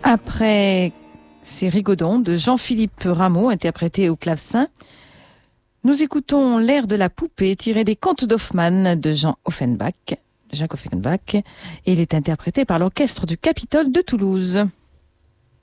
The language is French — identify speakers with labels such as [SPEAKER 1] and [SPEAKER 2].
[SPEAKER 1] Après ces rigodons de Jean-Philippe Rameau, interprété au clavecin, nous écoutons l'air de la poupée tiré des contes d'Hoffmann de Jacques Offenbach, et il est interprété par l'orchestre du Capitole de Toulouse.